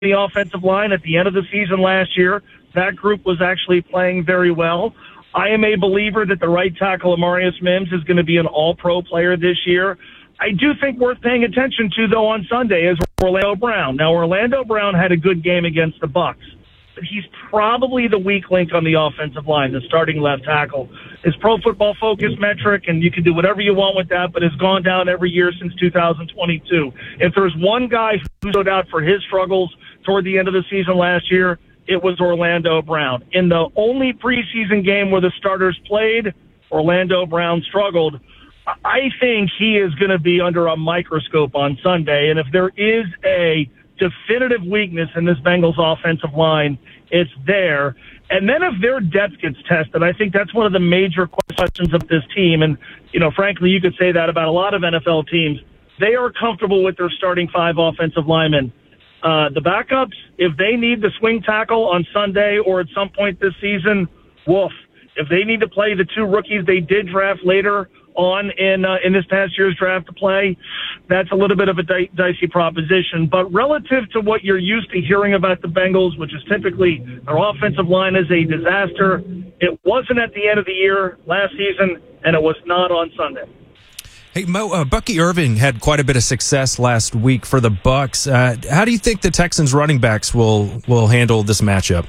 the offensive line at the end of the season last year. That group was actually playing very well. I am a believer that the right tackle, Amarius Mims, is going to be an all-pro player this year. I do think worth paying attention to, though, on Sunday is Orlando Brown. Now, Orlando Brown had a good game against the Bucs, but he's probably the weak link on the offensive line, the starting left tackle. His Pro Football Focus metric, and you can do whatever you want with that, but has gone down every year since 2022. If there's one guy who stood out for his struggles toward the end of the season last year, it was Orlando Brown. In the only preseason game where the starters played, Orlando Brown struggled. I think he is going to be under a microscope on Sunday, and if there is a definitive weakness in this Bengals offensive line, it's there. And then if their depth gets tested, I think that's one of the major questions of this team. And, frankly, you could say that about a lot of NFL teams. They are comfortable with their starting 5 offensive linemen. The backups, if they need the swing tackle on Sunday or at some point this season, woof. If they need to play the 2 rookies they did draft later on in this past year's draft to play, that's a little bit of a dicey proposition. But relative to what you're used to hearing about the Bengals, which is typically their offensive line is a disaster, it wasn't at the end of the year last season, and it was not on Sunday. Hey, Mo, Bucky Irving had quite a bit of success last week for the Bucs. How do you think the Texans running backs will handle this matchup?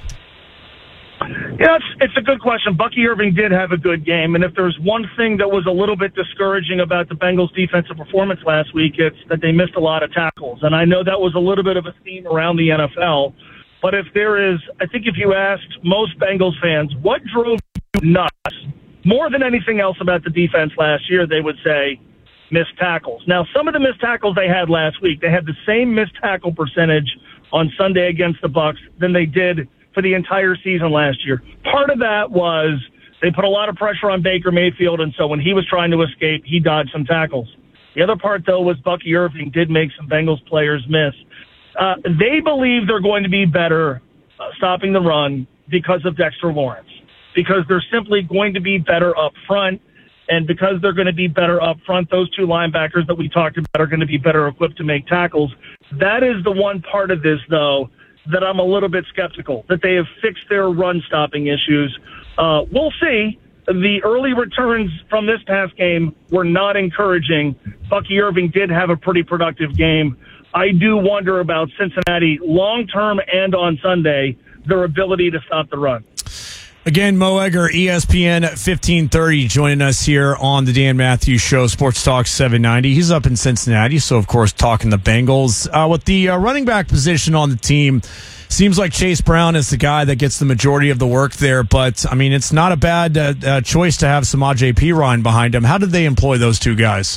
Yeah, it's a good question. Bucky Irving did have a good game, and if there's one thing that was a little bit discouraging about the Bengals' defensive performance last week, it's that they missed a lot of tackles. And I know that was a little bit of a theme around the NFL, but if you asked most Bengals fans, what drove you nuts more than anything else about the defense last year, they would say missed tackles. Now, some of the missed tackles they had last week, they had the same missed tackle percentage on Sunday against the Bucs than they did for the entire season last year. Part of that was they put a lot of pressure on Baker Mayfield, and so when he was trying to escape, he dodged some tackles. The other part, though, was Bucky Irving did make some Bengals players miss. They believe they're going to be better stopping the run because of Dexter Lawrence, because they're simply going to be better up front, and because they're going to be better up front, those 2 linebackers that we talked about are going to be better equipped to make tackles. That is the one part of this, though, that I'm a little bit skeptical, that they have fixed their run-stopping issues. We'll see. The early returns from this past game were not encouraging. Bucky Irving did have a pretty productive game. I do wonder about Cincinnati long-term and on Sunday, their ability to stop the run. Again, Mo Egger, ESPN 1530, joining us here on the Dan Matthews Show, Sports Talk 790. He's up in Cincinnati, so of course talking the Bengals. With the running back position on the team, seems like Chase Brown is the guy that gets the majority of the work there, but I mean, it's not a bad choice to have Samaje Perine behind him. How did they employ those 2 guys?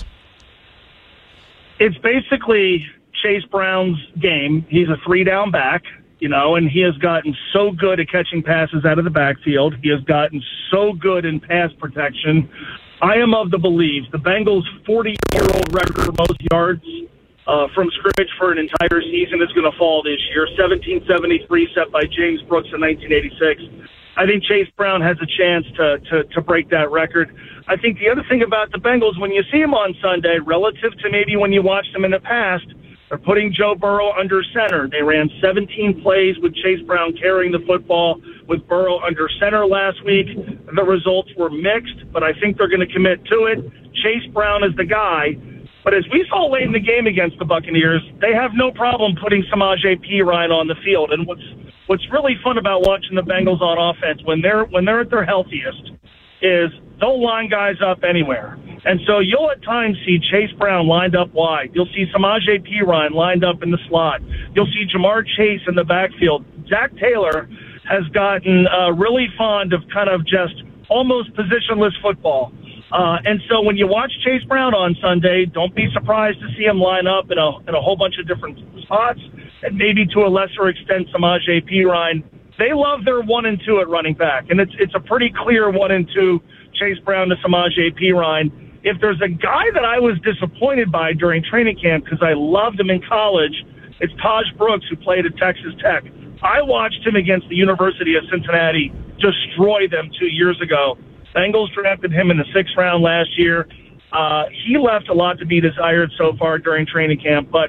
It's basically Chase Brown's game. He's a 3-down back. And he has gotten so good at catching passes out of the backfield. He has gotten so good in pass protection. I am of the belief the Bengals' 40-year-old record for most yards from scrimmage for an entire season is going to fall this year. 1773 set by James Brooks in 1986. I think Chase Brown has a chance to break that record. I think the other thing about the Bengals, when you see them on Sunday, relative to maybe when you watched them in the past, they're putting Joe Burrow under center. They ran 17 plays with Chase Brown carrying the football with Burrow under center last week. The results were mixed, but I think they're going to commit to it. Chase Brown is the guy. But as we saw late in the game against the Buccaneers, they have no problem putting Samaje Perine on the field. And what's really fun about watching the Bengals on offense when they're at their healthiest is they'll line guys up anywhere. And so you'll at times see Chase Brown lined up wide. You'll see Samaje Perine lined up in the slot. You'll see Jamar Chase in the backfield. Zach Taylor has gotten really fond of kind of just almost positionless football. And so when you watch Chase Brown on Sunday, don't be surprised to see him line up in a whole bunch of different spots, and maybe to a lesser extent Samaje Perine. They love their 1 and 2 at running back, and it's a pretty clear 1 and 2, Chase Brown to Samaje Perine. If there's a guy that I was disappointed by during training camp because I loved him in college, it's Taj Brooks, who played at Texas Tech. I watched him against the University of Cincinnati destroy them 2 years ago. Bengals drafted him in the 6th round last year. He left a lot to be desired so far during training camp, but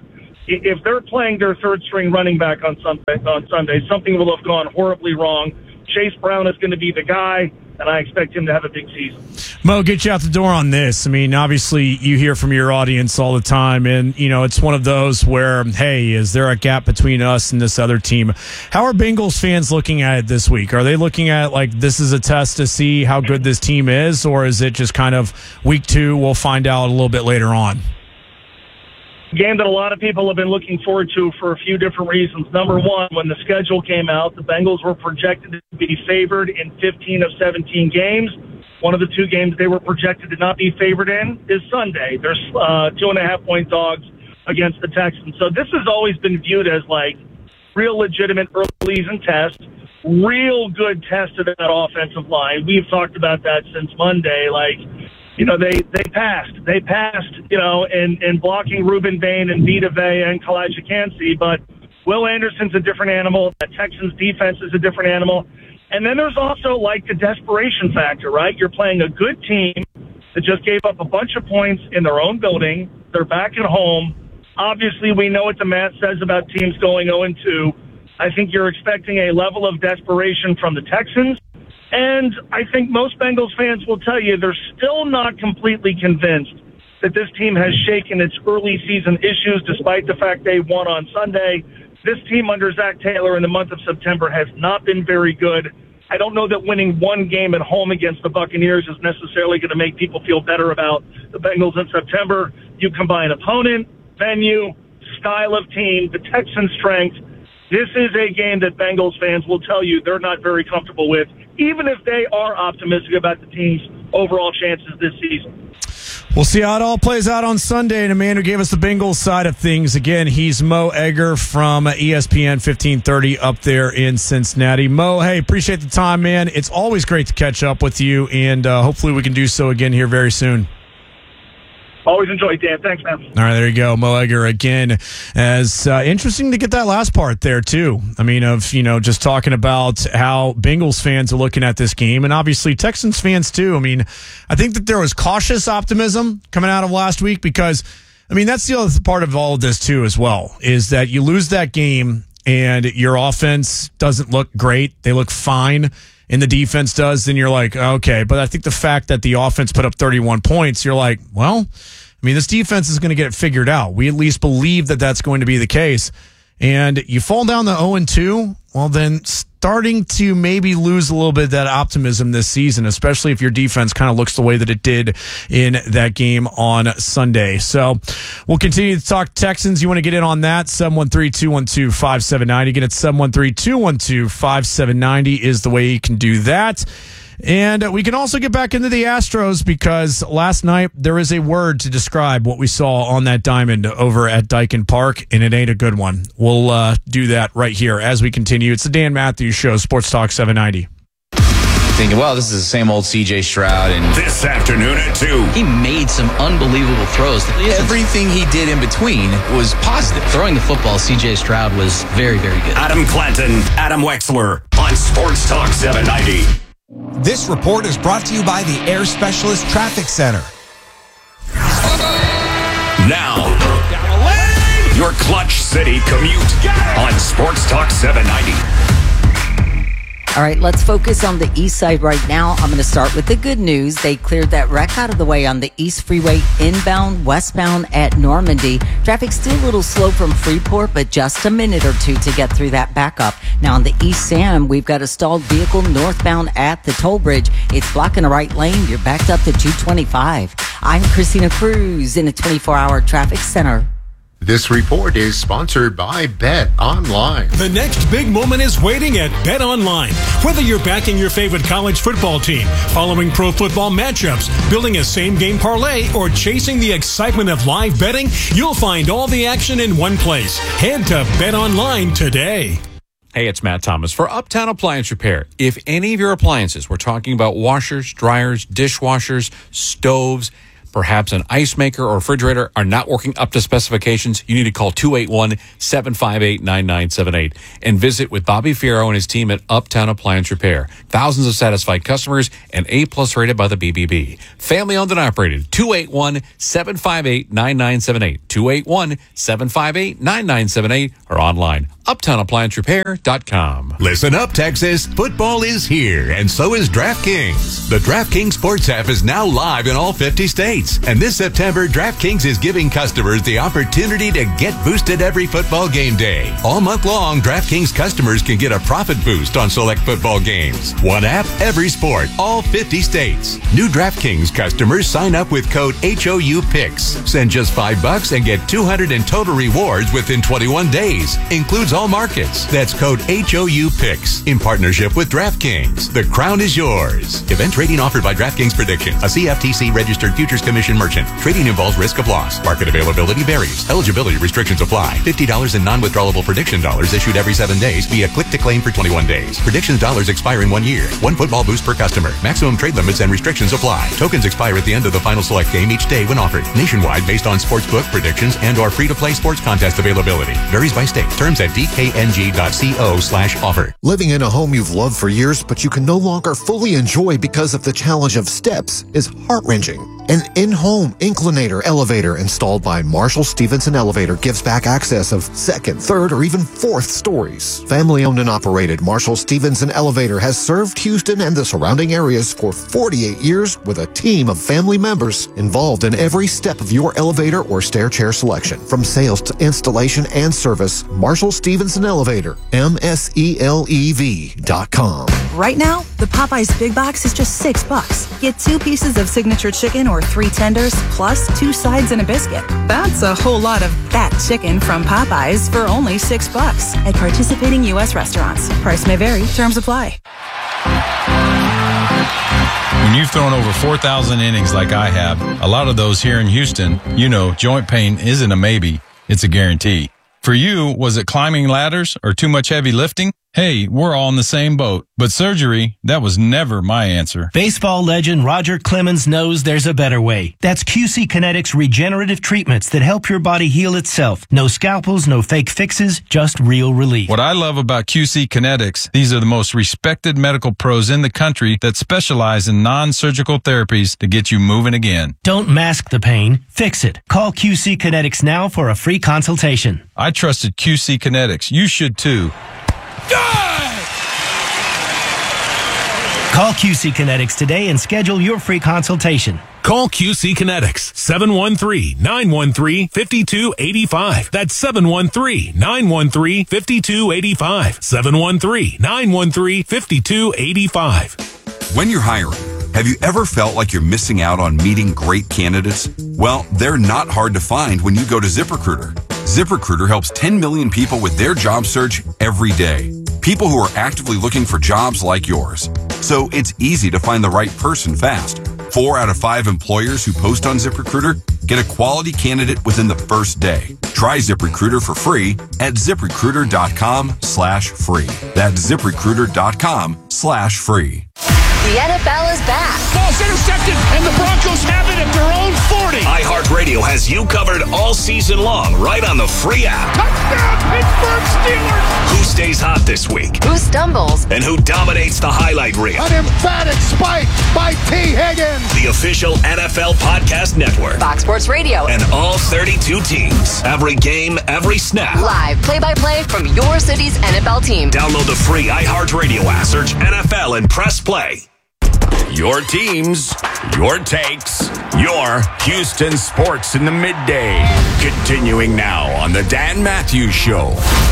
if they're playing their third-string running back on Sunday, something will have gone horribly wrong. Chase Brown is going to be the guy, and I expect him to have a big season. Mo, get you out the door on this. I mean, obviously, you hear from your audience all the time, and, it's one of those where, hey, is there a gap between us and this other team? How are Bengals fans looking at it this week? Are they looking at it like this is a test to see how good this team is, or is it just kind of week 2, we'll find out a little bit later on? Game that a lot of people have been looking forward to for a few different reasons. Number one, when the schedule came out, the Bengals were projected to be favored in 15 of 17 games. One of the 2 games they were projected to not be favored in is Sunday. There's 2.5-point dogs against the Texans. So this has always been viewed as like real legitimate early season test, real good test of that offensive line. We've talked about that since Monday. They passed, in blocking Reuben Bain and Vita Vea and Kalijah Kancey, but Will Anderson's a different animal. The Texans defense is a different animal. And then there's also the desperation factor, right? You're playing a good team that just gave up a bunch of points in their own building. They're back at home. Obviously, we know what the math says about teams going 0-2. I think you're expecting a level of desperation from the Texans. And I think most Bengals fans will tell you they're still not completely convinced that this team has shaken its early season issues, despite the fact they won on Sunday. This team under Zach Taylor in the month of September has not been very good. I don't know that winning one game at home against the Buccaneers is necessarily going to make people feel better about the Bengals in September. You combine opponent, venue, style of team, the Texans' strength. This is a game that Bengals fans will tell you they're not very comfortable with, even if they are optimistic about the team's overall chances this season. We'll see how it all plays out on Sunday. And a man who gave us the Bengals side of things, again, he's Mo Egger from ESPN 1530 up there in Cincinnati. Mo, hey, appreciate the time, man. It's always great to catch up with you, and hopefully we can do so again here very soon. Always enjoy it, Dan. Thanks, man. All right, there you go. Mo Egger again. As interesting to get that last part there, too. I mean, just talking about how Bengals fans are looking at this game, and obviously Texans fans, too. I mean, I think that there was cautious optimism coming out of last week because, that's the other part of all of this, too, as well, is that you lose that game and your offense doesn't look great. They look fine. And the defense does, then you're like, okay. But I think the fact that the offense put up 31 points, you're like, well, this defense is going to get it figured out. We at least believe that that's going to be the case. And you fall down to 0-2, well, then starting to maybe lose a little bit of that optimism this season, especially if your defense kind of looks the way that it did in that game on Sunday. So we'll continue to talk Texans. You want to get in on that? 713-212-5790. Again, it's 713-212-5790 is the way you can do that. And we can also get back into the Astros because last night there is a word to describe what we saw on that diamond over at Daikin Park, and it ain't a good one. We'll do that right here as we continue. It's the Dan Matthews Show, Sports Talk 790. Thinking, well, this is the same old C.J. Stroud. And this afternoon at 2. He made some unbelievable throws. Everything he did in between was positive. Throwing the football, C.J. Stroud was very, very good. Adam Clanton, Adam Wexler on Sports Talk 790. This report is brought to you by the Air Specialist Traffic Center. Now, your Clutch City commute on Sports Talk 790. All right, let's focus on the east side right now. I'm going to start with the good news. They cleared that wreck out of the way on the East Freeway inbound, westbound at Normandy. Traffic's still a little slow from Freeport, but just a minute or two to get through that backup. Now on the East Sam, we've got a stalled vehicle northbound at the toll bridge. It's blocking the right lane. You're backed up to 225. I'm Christina Cruz in a 24-hour traffic center. This report is sponsored by Bet Online. The next big moment is waiting at Bet Online. Whether you're backing your favorite college football team, following pro football matchups, building a same-game parlay, or chasing the excitement of live betting, you'll find all the action in one place. Head to Bet Online today. Hey, it's Matt Thomas for Uptown Appliance Repair. If any of your appliances, we're talking about washers, dryers, dishwashers, stoves, perhaps an ice maker or refrigerator are not working up to specifications, you need to call 281-758-9978 and visit with Bobby Fierro and his team at Uptown Appliance Repair. Thousands of satisfied customers and A+ rated by the BBB. Family owned and operated. 281-758-9978. 281-758-9978 or online. UptownApplianceRepair.com. Listen up, Texas. Football is here, and so is DraftKings. The DraftKings Sports app is now live in all 50 states. And this September, DraftKings is giving customers the opportunity to get boosted every football game day. All month long, DraftKings customers can get a profit boost on select football games. One app, every sport, all 50 states. New DraftKings customers sign up with code HOUPICKS. Send just $5 and get $200 in total rewards within 21 days. Includes all markets. That's code HOUPICKS in partnership with DraftKings. The crown is yours. Event trading offered by DraftKings Prediction, a CFTC registered futures commission merchant. Trading involves risk of loss. Market availability varies. Eligibility restrictions apply. $50 in non-withdrawable prediction dollars issued every 7 days via click to claim for 21 days. Predictions dollars expire in 1 year. One football boost per customer. Maximum trade limits and restrictions apply. Tokens expire at the end of the final select game each day when offered. Nationwide based on sportsbook predictions and or free-to-play sports contest availability. Varies by state. Terms at dkng.co/offer. Living in a home you've loved for years, but you can no longer fully enjoy because of the challenge of steps is heart-wrenching. An in-home inclinator elevator installed by Marshall Stevenson Elevator gives back access of second, third, or even fourth stories. Family-owned and operated, Marshall Stevenson Elevator has served Houston and the surrounding areas for 48 years with a team of family members involved in every step of your elevator or stair chair selection. From sales to installation and service, Marshall Stevenson Elevator, MSELEV.com. Right now, the Popeyes Big Box is just $6. Get 2 pieces of signature chicken or 3 tenders, plus 2 sides and a biscuit. That's a whole lot of that chicken from Popeyes for only $6 at participating U.S. restaurants. Price may vary. Terms apply. When you've thrown over 4,000 innings like I have, a lot of those here in Houston, you know joint pain isn't a maybe, it's a guarantee. For you, was it climbing ladders or too much heavy lifting? Hey, we're all in the same boat. But surgery, that was never my answer. Baseball legend Roger Clemens knows there's a better way. That's QC Kinetics regenerative treatments that help your body heal itself. No scalpels, no fake fixes, just real relief. What I love about QC Kinetics, these are the most respected medical pros in the country that specialize in non-surgical therapies to get you moving again. Don't mask the pain, fix it. Call QC Kinetics now for a free consultation. I trusted QC Kinetics. You should too. Call QC Kinetics today and schedule your free consultation. Call QC Kinetics, 713-913-5285. That's 713-913-5285. 713-913-5285. When you're hiring, have you ever felt like you're missing out on meeting great candidates? Well, they're not hard to find when you go to ZipRecruiter. ZipRecruiter helps 10 million people with their job search every day. People who are actively looking for jobs like yours. So it's easy to find the right person fast. 4 out of 5 employers who post on ZipRecruiter get a quality candidate within the first day. Try ZipRecruiter for free at ZipRecruiter.com/free. That's ZipRecruiter.com/free. The NFL is back. Ball's intercepted, and the Broncos have it at their own 40. iHeartRadio has you covered all season long, right on the free app. Touchdown, Pittsburgh Steelers! Who stays hot this week? Who stumbles? And who dominates the highlight reel? An emphatic spike by T. Higgins. The official NFL podcast network. Fox Sports Radio. And all 32 teams. Every game, every snap. Live play-by-play from your city's NFL team. Download the free iHeartRadio app. Search NFL and press play. Your teams, your takes, your Houston sports in the midday. Continuing now on the Dan Matthews Show.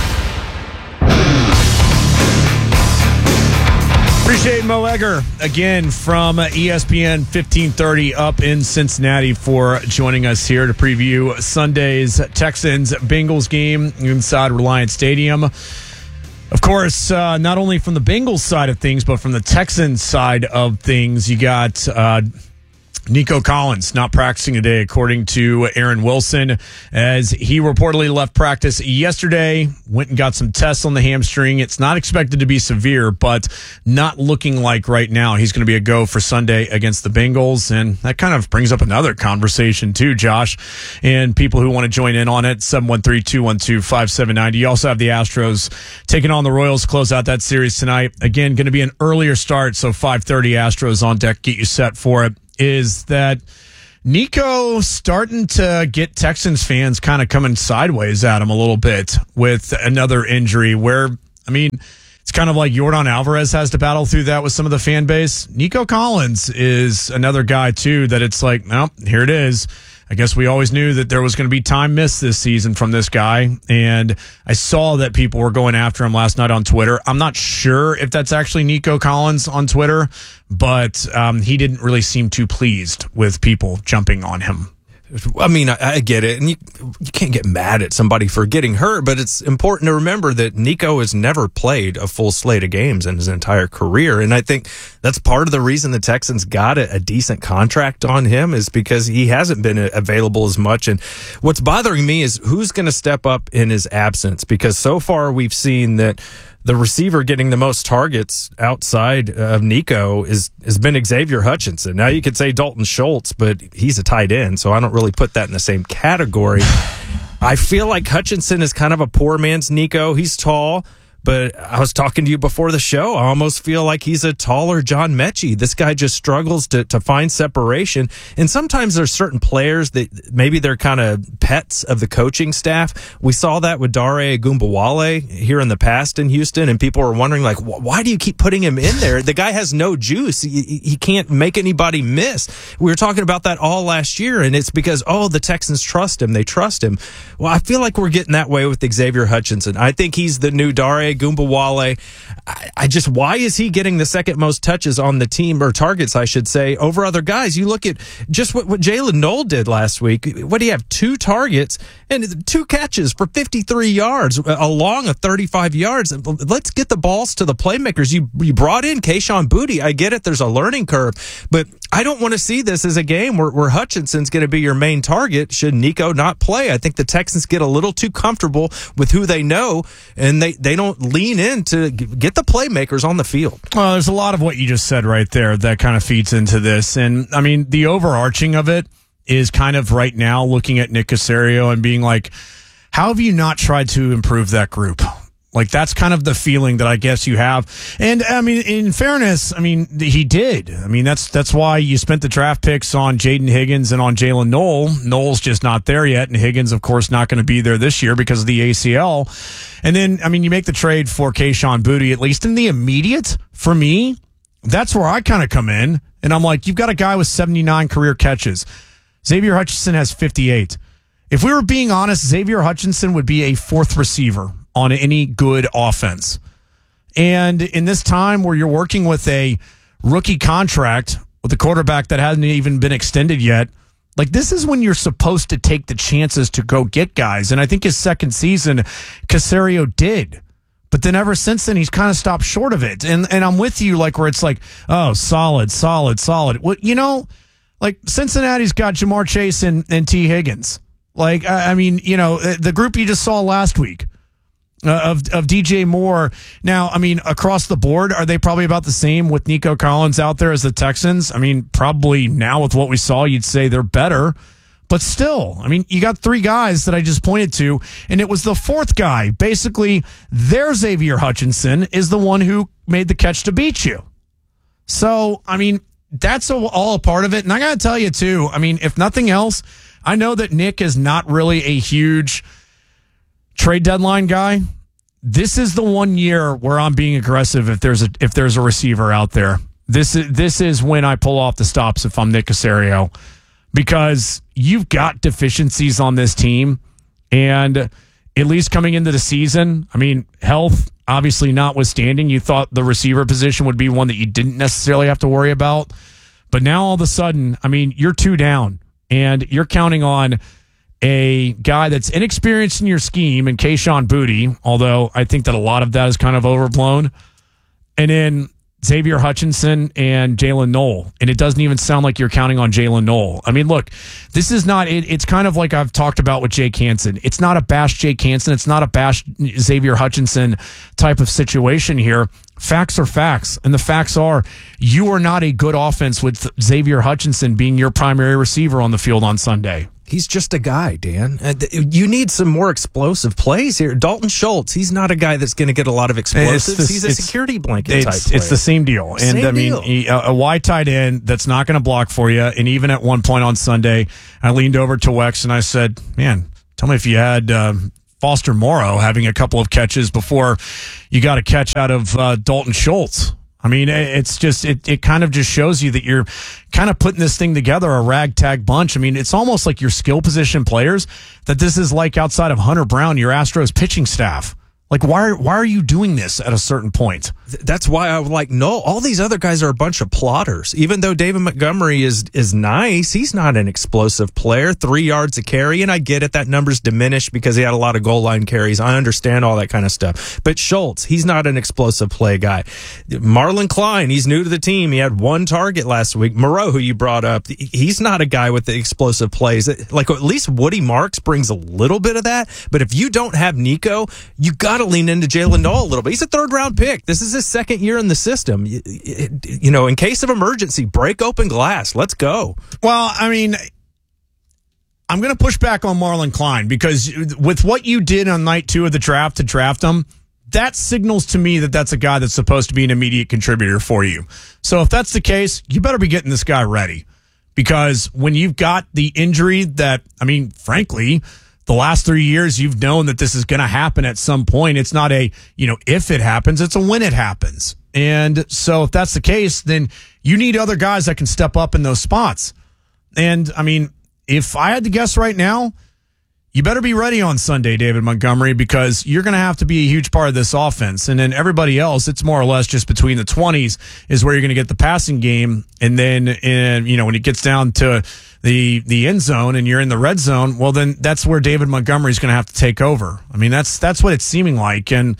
Appreciate Mo Egger again from ESPN 1530 up in Cincinnati for joining us here to preview Sunday's Texans-Bengals game inside Reliant Stadium. Of course, not only from the Bengals side of things, but from the Texans side of things, you got Nico Collins not practicing today, according to Aaron Wilson, as he reportedly left practice yesterday, went and got some tests on the hamstring. It's not expected to be severe, but not looking like right now he's going to be a go for Sunday against the Bengals. And that kind of brings up another conversation too, Josh, and people who want to join in on it, 713-212-5790. You also have the Astros taking on the Royals, close out that series tonight. Again, going to be an earlier start, so 5:30 Astros on deck, get you set for it. Is that Nico starting to get Texans fans kind of coming sideways at him a little bit with another injury where, I mean, it's kind of like Yordan Alvarez has to battle through that with some of the fan base. Nico Collins is another guy, too, that it's like, well, here it is. I guess we always knew that there was going to be time missed this season from this guy, and I saw that people were going after him last night on Twitter. I'm not sure if that's actually Nico Collins on Twitter, but he didn't really seem too pleased with people jumping on him. I mean, I get it, and you can't get mad at somebody for getting hurt, but it's important to remember that Nico has never played a full slate of games in his entire career, and I think that's part of the reason the Texans got a decent contract on him is because he hasn't been available as much, and what's bothering me is who's going to step up in his absence, because so far we've seen that the receiver getting the most targets outside of Nico has been Xavier Hutchinson. Now you could say Dalton Schultz, but he's a tight end, so I don't really put that in the same category. I feel like Hutchinson is kind of a poor man's Nico. He's tall, but I was talking to you before the show. I almost feel like he's a taller John Mechie. This guy just struggles to find separation. And sometimes there's certain players that maybe they're kind of pets of the coaching staff. We saw that with Dare Ogunbowale here in the past in Houston, and people were wondering, like, why do you keep putting him in there? The guy has no juice. He can't make anybody miss. We were talking about that all last year, and it's because, the Texans trust him. They trust him. Well, I feel like we're getting that way with Xavier Hutchinson. I think he's the new Dare Ogunbowale. Why is he getting the second most touches on the team, or targets, I should say, over other guys? You look at just what Jalen Knoll did last week. What do you have? 2 targets and 2 catches for 53 yards along a 35 yards. Let's get the balls to the playmakers. You brought in Kayshon Boutte. I get it. There's a learning curve, but I don't want to see this as a game where Hutchinson's going to be your main target should Nico not play. I think the Texans get a little too comfortable with who they know, and they don't lean in to get the playmakers on the field. Well, there's a lot of what you just said right there that kind of feeds into this. And, I mean, the overarching of it is kind of right now looking at Nick Caserio and being like, how have you not tried to improve that group? Like, that's kind of the feeling that I guess you have. And, I mean, in fairness, I mean, he did. I mean, that's why you spent the draft picks on Jaden Higgins and on Jalen Knoll. Knoll's just not there yet, and Higgins, of course, not going to be there this year because of the ACL. And then, I mean, you make the trade for Kayshon Boutte, at least in the immediate, for me, that's where I kind of come in. And I'm like, you've got a guy with 79 career catches. Xavier Hutchinson has 58. If we were being honest, Xavier Hutchinson would be a 4th receiver on any good offense. And in this time where you're working with a rookie contract with a quarterback that hasn't even been extended yet, like, this is when you're supposed to take the chances to go get guys. And I think his second season, Caserio did. But then ever since then, he's kind of stopped short of it. And I'm with you, like, where it's like, solid. Well, you know, like, Cincinnati's got Jamar Chase and T. Higgins. Like, I mean, you know, the group you just saw last week of DJ Moore. Now, I mean, across the board, are they probably about the same with Nico Collins out there as the Texans? I mean, probably now with what we saw, you'd say they're better. But still, I mean, you got 3 guys that I just pointed to, and it was the 4th guy. Basically, their Xavier Hutchinson is the one who made the catch to beat you. So, I mean, that's all a part of it. And I got to tell you, too, I mean, if nothing else, I know that Nick is not really a huge trade deadline guy. This is the one year where I'm being aggressive if there's a receiver out there. This is when I pull off the stops if I'm Nick Caserio, because you've got deficiencies on this team, and at least coming into the season, I mean, health obviously notwithstanding, you thought the receiver position would be one that you didn't necessarily have to worry about. But now all of a sudden, I mean, you're 2 down, and you're counting on a guy that's inexperienced in your scheme in Kayshon Boutte, although I think that a lot of that is kind of overblown. And then Xavier Hutchinson and Jalen Noel, and it doesn't even sound like you're counting on Jalen Noel. I mean, look, this is not, it's kind of like I've talked about with Jake Hansen. It's not a bash Jake Hansen. It's not a bash Xavier Hutchinson type of situation here. Facts are facts, and the facts are you are not a good offense with Xavier Hutchinson being your primary receiver on the field on Sunday. He's just a guy, Dan. You need some more explosive plays here. Dalton Schultz, he's not a guy that's going to get a lot of explosives. He's a security blanket type player. It's the same deal. And I mean, a wide tight end that's not going to block for you. And even at one point on Sunday, I leaned over to Wex and I said, man, tell me if you had Foster Moreau having a couple of catches before you got a catch out of Dalton Schultz. I mean, it's just, it kind of just shows you that you're kind of putting this thing together, a ragtag bunch. I mean, it's almost like your skill position players, that this is like outside of Hunter Brown, your Astros pitching staff. Like, why are you doing this at a certain point? That's why I would like, no, all these other guys are a bunch of plotters. Even though David Montgomery is nice, he's not an explosive player. 3 yards a carry, and I get it, that number's diminished because he had a lot of goal line carries. I understand all that kind of stuff. But Schultz, he's not an explosive play guy. Marlon Klein, he's new to the team. He had 1 target last week. Moreau, who you brought up, he's not a guy with the explosive plays. Like, at least Woody Marks brings a little bit of that. But if you don't have Nico, you got to lean into Jalen Noel a little bit. He's a 3rd-round pick. This is his 2nd year in the system. You know, in case of emergency, break open glass. Let's go. Well, I mean, I'm going to push back on Marlon Klein because with what you did on night 2 of the draft to draft him, that signals to me that that's a guy that's supposed to be an immediate contributor for you. So if that's the case, you better be getting this guy ready, because when you've got the injury that, I mean, frankly, the last 3 years, you've known that this is going to happen at some point. It's not a, if it happens, it's a when it happens. And so if that's the case, then you need other guys that can step up in those spots. And, I mean, if I had to guess right now, you better be ready on Sunday, David Montgomery, because you're going to have to be a huge part of this offense. And then everybody else, it's more or less just between the 20s is where you're going to get the passing game. And then, when it gets down to the end zone and you're in the red zone, well, then that's where David Montgomery is going to have to take over. I mean, that's what it's seeming like. And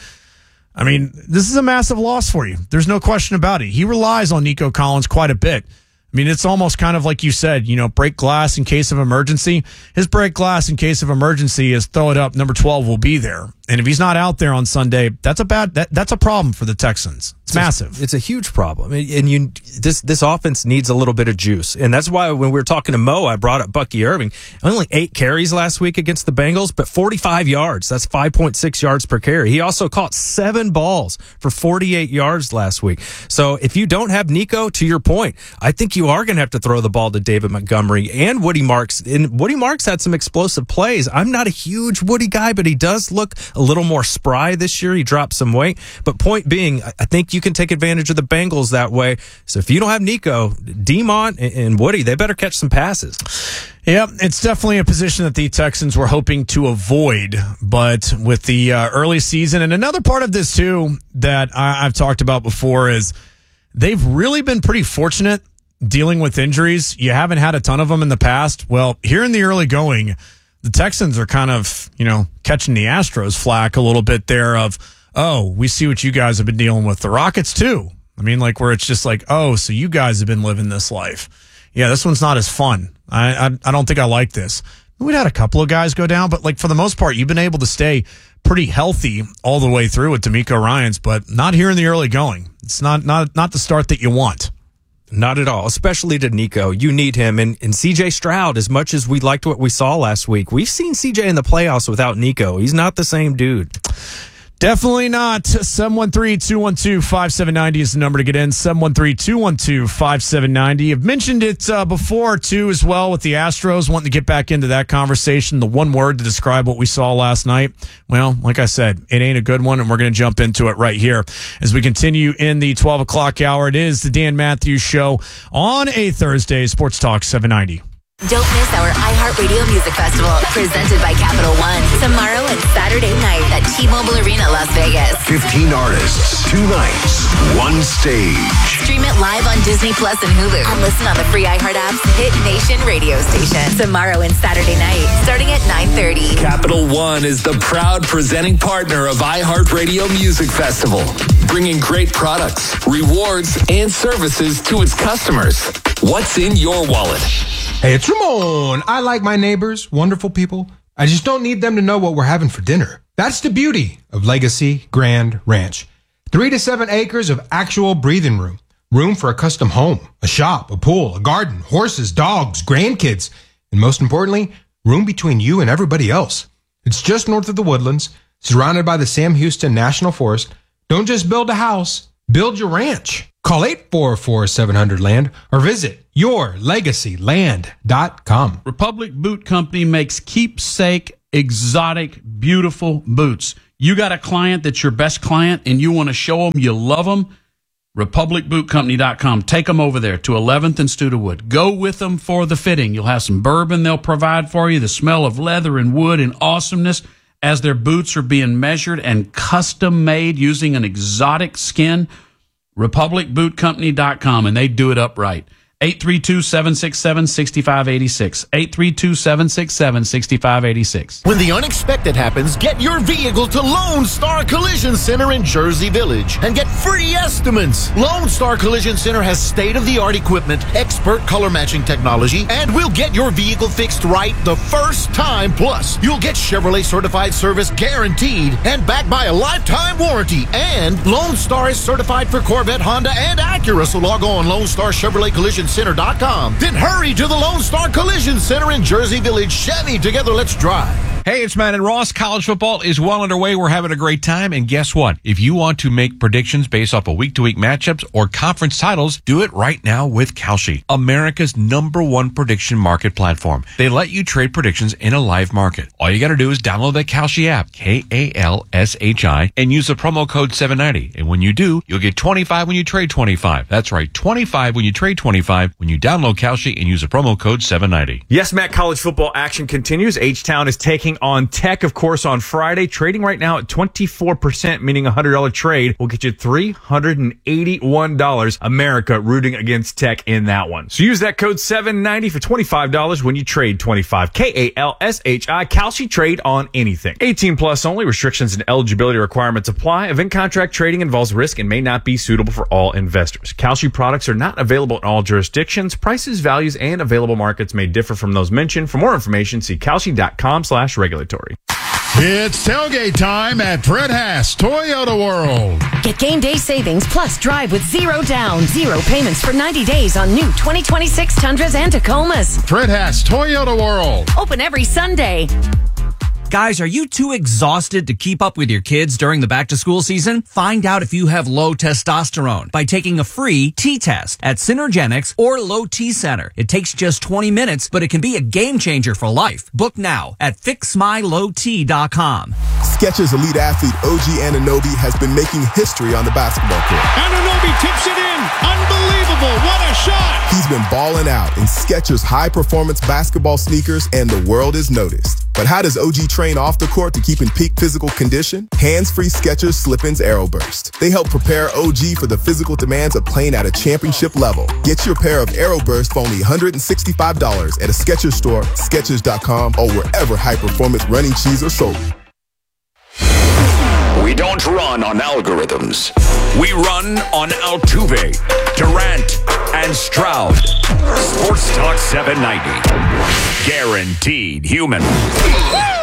I mean, this is a massive loss for you. There's no question about it. He relies on Nico Collins quite a bit. I mean, it's almost kind of like you said, break glass in case of emergency. His break glass in case of emergency is throw it up. Number 12 will be there. And if he's not out there on Sunday, that's a problem for the Texans. It's massive. It's a huge problem. And this offense needs a little bit of juice. And that's why when we were talking to Mo, I brought up Bucky Irving. Only 8 carries last week against the Bengals, but 45 yards. That's 5.6 yards per carry. He also caught 7 balls for 48 yards last week. So if you don't have Nico, to your point, I think you are going to have to throw the ball to David Montgomery and Woody Marks. And Woody Marks had some explosive plays. I'm not a huge Woody guy, but he does look a little more spry this year. He dropped some weight. But point being, I think you can take advantage of the Bengals that way. So if you don't have Nico, Demont and Woody, they better catch some passes. Yep, it's definitely a position that the Texans were hoping to avoid, but with the early season, and another part of this too that I've talked about before is they've really been pretty fortunate dealing with injuries. You haven't had a ton of them in the past. Well, here in the early going, the Texans are kind of, catching the Astros flack a little bit there of, oh, we see what you guys have been dealing with. The Rockets too. I mean, like where it's just like, oh, so you guys have been living this life. Yeah, this one's not as fun. I don't think I like this. We'd had a couple of guys go down, but like for the most part, you've been able to stay pretty healthy all the way through with D'Amico Ryans, but not here in the early going. It's not the start that you want. Not at all, especially to Nico. You need him. And C.J. Stroud, as much as we liked what we saw last week, we've seen C.J. in the playoffs without Nico. He's not the same dude. Definitely not. 713-212-5790 is the number to get in. 713-212-5790. I've mentioned it before, too, as well, with the Astros wanting to get back into that conversation. The one word to describe what we saw last night. Well, like I said, it ain't a good one, and we're going to jump into it right here as we continue in the 12 o'clock hour. It is the Dan Matthews Show on a Thursday, Sports Talk 790. Don't miss our iHeartRadio Music Festival, presented by Capital One, tomorrow and Saturday night at T-Mobile Arena, Las Vegas. 15 artists, 2 nights, 1 stage. Stream it live on Disney Plus and Hulu, and listen on the free iHeart app's Hit Nation radio station. Tomorrow and Saturday night, starting at 9:30. Capital One is the proud presenting partner of iHeartRadio Music Festival. bringing great products, rewards, and services to its customers. What's in your wallet? Hey, it's Ramon. I like my neighbors, wonderful people. I just don't need them to know what we're having for dinner. That's the beauty of Legacy Grand Ranch. 3 to 7 acres of actual breathing room. Room for a custom home, a shop, a pool, a garden, horses, dogs, grandkids, and most importantly, room between you and everybody else. It's just north of the Woodlands, surrounded by the Sam Houston National Forest. Don't just build a house, build your ranch. Call 844-700-LAND or visit yourlegacyland.com. Republic Boot Company makes keepsake, exotic, beautiful boots. You got a client that's your best client and you want to show them you love them? RepublicBootCompany.com. Take them over there to 11th and Studewood. Go with them for the fitting. You'll have some bourbon they'll provide for you, the smell of leather and wood and awesomeness as their boots are being measured and custom made using an exotic skin. RepublicBootCompany.com, and they do it up right. 832-767-6586. 832-767-6586. When the unexpected happens, get your vehicle to Lone Star Collision Center in Jersey Village and get free estimates. Lone Star Collision Center has state-of-the-art equipment, expert color matching technology, and we'll get your vehicle fixed right the first time. Plus, you'll get Chevrolet certified service guaranteed and backed by a lifetime warranty. And Lone Star is certified for Corvette, Honda, and Acura. So log on Lone Star Chevrolet Collision Center.com. Then hurry to the Lone Star Collision Center in Jersey Village. Chevy, together, let's drive. Hey, it's Matt and Ross. College football is well underway. We're having a great time. And guess what? If you want to make predictions based off of week-to-week matchups or conference titles, do it right now with Kalshi, America's #1 prediction market platform. They let you trade predictions in a live market. All you got to do is download the Kalshi app, Kalshi, and use the promo code 790. And when you do, you'll get 25 when you trade 25. That's right, 25 when you trade 25 when you download Kalshi and use the promo code 790. Yes, Matt, college football action continues. H-Town is taking on Tech, of course, on Friday. Trading right now at 24%, meaning a $100 trade will get you $381. America rooting against Tech in that one. So use that code 790 for $25 when you trade 25. Kalshi, Kalshi, trade on anything. 18 plus only. Restrictions and eligibility requirements apply. Event contract trading involves risk and may not be suitable for all investors. Kalshi products are not available in all jurisdictions. Prices, values, and available markets may differ from those mentioned. For more information, see Kalshi.com/regulatory. It's tailgate time at Fred Haas Toyota World. Get game day savings plus drive with 0 down, 0 payments for 90 days on new 2026 Tundras and Tacomas. Fred Haas Toyota World. Open every Sunday. Guys, are you too exhausted to keep up with your kids during the back-to-school season? Find out if you have low testosterone by taking a free T-test at Synergenics or Low T Center. It takes just 20 minutes, but it can be a game changer for life. Book now at FixMyLowT.com. Skechers elite athlete OG Anunoby has been making history on the basketball court. Anunoby tips it in. Unbelievable. What a shot. He's been balling out in Skechers high-performance basketball sneakers, and the world is noticed. But how does OG train off the court to keep in peak physical condition? Hands-free Skechers Slip-ins AeroBurst. They help prepare OG for the physical demands of playing at a championship level. Get your pair of AeroBurst for only $165 at a Skechers store, Skechers.com, or wherever high-performance running shoes are sold. We don't run on algorithms. We run on Altuve, Durant, and Stroud. Sports Talk 790. Guaranteed human.